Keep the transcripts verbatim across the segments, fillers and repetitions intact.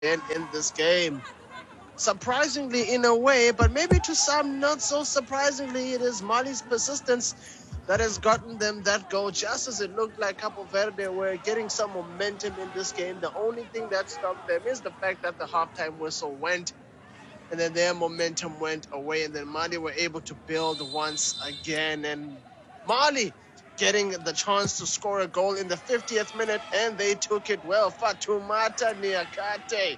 again in this game. Surprisingly, in a way, but maybe to some not so surprisingly, it is Mali's persistence that has gotten them that goal. Just as it looked like Capo Verde were getting some momentum in this game, the only thing that stopped them is the fact that the halftime whistle went, and then their momentum went away, and then Mali were able to build once again. And Mali getting the chance to score a goal in the fiftieth minute, and they took it well. Fatoumata Niakate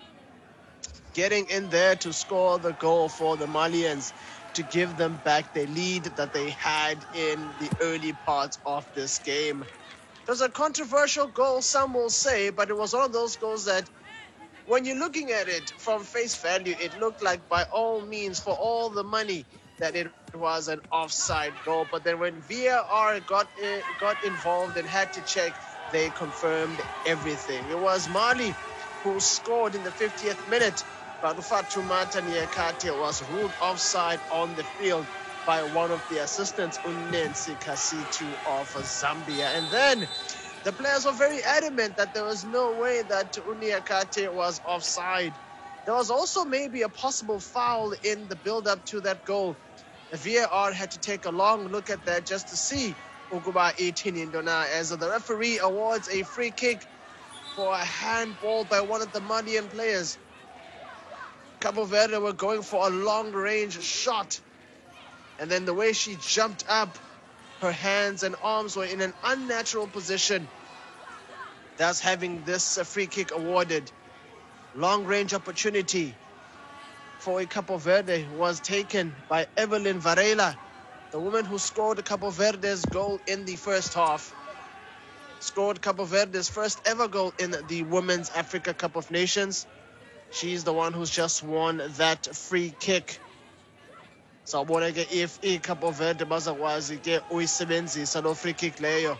getting in there to score the goal for the Malians to give them back the lead that they had in the early parts of this game. It was a controversial goal, some will say, but it was one of those goals that when you're looking at it from face value, it looked like by all means, for all the money, that it was an offside goal. But then when V A R got in, got involved and had to check, they confirmed everything. It was Mali who scored in the fiftieth minute, but Fatoumata Niakate was ruled offside on the field by one of the assistants, Unensi Kasitu of Zambia. And then the players were very adamant that there was no way that Uniakate was offside. There was also maybe a possible foul in the build-up to that goal. The V A R had to take a long look at that just to see Ukuba eighteen Indona, as the referee awards a free kick for a handball by one of the Malian players. Cabo Verde were going for a long-range shot, and then the way she jumped up, her hands and arms were in an unnatural position, thus having this uh, free kick awarded. Long-range opportunity for a Cabo Verde was taken by Evelyn Varela, the woman who scored Cabo Verde's goal in the first half. Scored Cabo Verde's first ever goal in the Women's Africa Cup of Nations. She's the one who's just won that free kick. So sawubona ke if iCapo Verde bazakwazi ke uyisebenzisa lo free kick leyo.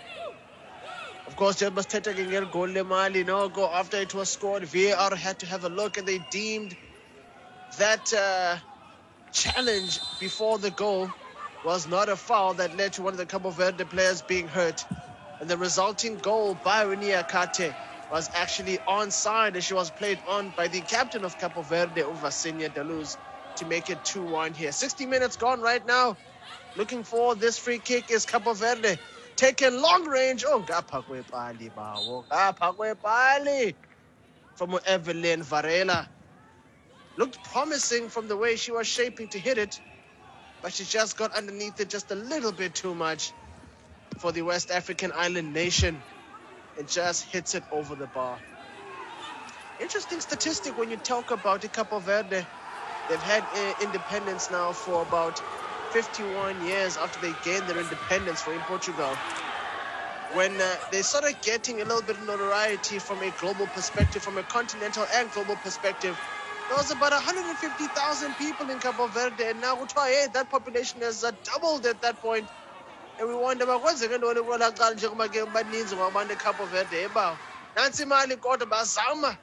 Of course, njengoba sithetha ke ngeli goal lemali noko, after it was scored, V A R had to have a look, and they deemed that uh, challenge before the goal was not a foul that led to one of the Cabo Verde players being hurt. And the resulting goal by Uniakate was actually onside, and she was played on by the captain of Cabo Verde, Uvasinia Daluz, to make it two one here. sixty minutes gone right now. Looking for this free kick is Cabo Verde. Taken long range. Oh, ngapha kwepali bawo. Ngapha kwepali from Evelyn Varela. Looked promising from the way she was shaping to hit it, but she just got underneath it just a little bit too much for the West African island nation. It just hits it over the bar. Interesting statistic when you talk about the Cabo Verde. They've had uh, independence now for about fifty-one years after they gained their independence from Portugal. When uh, they started getting a little bit of notoriety from a global perspective, from a continental and global perspective, there was about one hundred fifty thousand people in Cabo Verde, and now hey, that population has uh, doubled at that point. And we wonder about what's going on in Cabo Verde. Nancy Mali kodwa bazama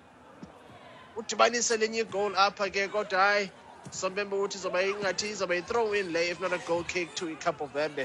udibanise lenye goal apha ke, kodwa hayi sombembe uthi zoba ingathi zoba throw in lay, if not a goal kick to Cabo Verde.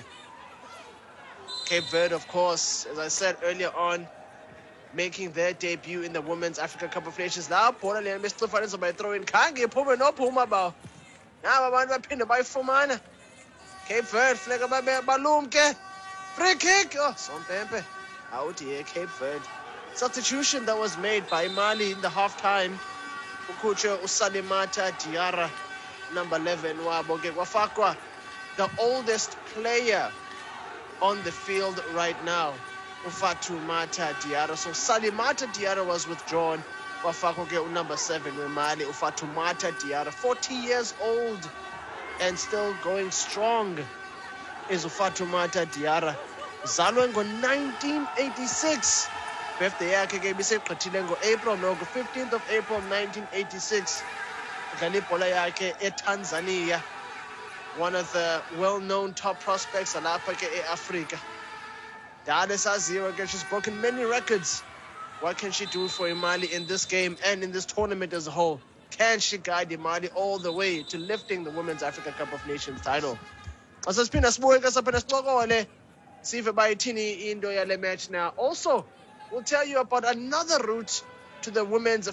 Cape Verde, of course, as I said earlier on, making their debut in the Women's Africa Cup of Nations. Now bhola le besifana zoba throw in khange iphume nophuma ba. Naba abantu baphinde bayifumana. Cape Verde fleka babe balumke. Free kick. Oh, sombembe out here, Cape Verde. Substitution that was made by Mali in the halftime. Ukuche Usalimata Diarra, number eleven, wabo ke kwafakwa the oldest player on the field right now, Fatoumata Diarra. So Salimata Diarra was withdrawn. Kwafakwa ke number seven with Mali, Fatoumata Diarra, forty years old and still going strong is Fatoumata Diarra. Zalwe ngo nineteen eighty-six. Birthday yakhe ke ibiseqhithile ngo-April noko fifteenth of April nineteen eighty-six. Dlala ibhola yakhe eTanzania, one of the well-known top prospects alapha ke eAfrika. Dala saziwa ke, she's broken many records. What can she do for Imali in this game and in this tournament as a whole? Can she guide Imali all the way to lifting the Women's Africa Cup of Nations title? Asasiphinda sibuke ke saphinda sixokole sive bayithini into yale match now. Also, we'll tell you about another route to the women's